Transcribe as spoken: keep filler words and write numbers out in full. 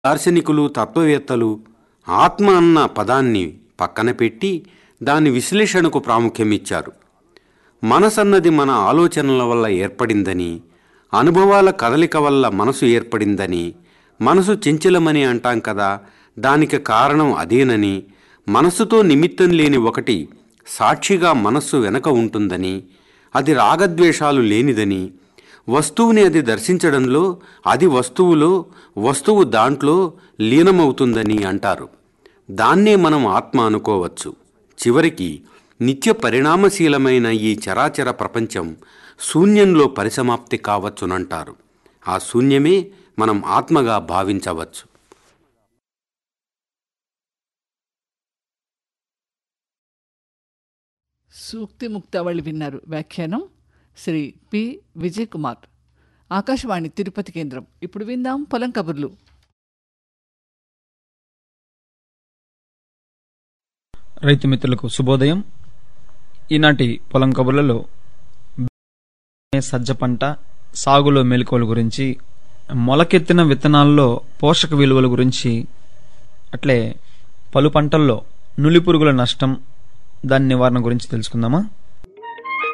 దార్శనికులు తత్వవేత్తలు ఆత్మ అన్న పదాన్ని పక్కన పెట్టి దాని విశ్లేషణకు ప్రాముఖ్యమిచ్చారు. మనసన్నది మన ఆలోచనల వల్ల ఏర్పడిందని, అనుభవాల కదలిక వల్ల మనసు ఏర్పడిందని, మనసు చంచలమని అంటాం కదా, దానికి కారణం అదేనని, మనసుతో నిమిత్తం లేని ఒకటి సాక్షిగా మనస్సు వెనక ఉంటుందని, అది రాగద్వేషాలు లేనిదని, వస్తువుని అది దర్శించడంలో అది వస్తువులో, వస్తువు దాంట్లో లీనమవుతుందని అంటారు. దాన్నే మనం ఆత్మ అనుకోవచ్చు. చివరికి నిత్య పరిణామశీలమైన ఈ చరాచర ప్రపంచం శూన్యంలో పరిసమాప్తి కావచ్చునంటారు. ఆ శూన్యమే మనం ఆత్మగా భావించవచ్చు. సూక్తి ముక్తావళి విన్నారు. వ్యాఖ్యానం శ్రీ పి విజయ్ కుమార్. ఆకాశవాణి తిరుపతి కేంద్రం. ఇప్పుడు విందాం పొలం కబుర్లు. రైతు మిత్రులకు శుభోదయం. ఈనాటి పొలం కబుర్లలో సజ్జ పంట సాగులో మెలకువల గురించి, మొలకెత్తిన విత్తనాల్లో పోషక విలువల గురించి, అట్లే పలు పంటల్లో నులి పురుగుల నష్టం, దాని నివారణ గురించి తెలుసుకుందామా.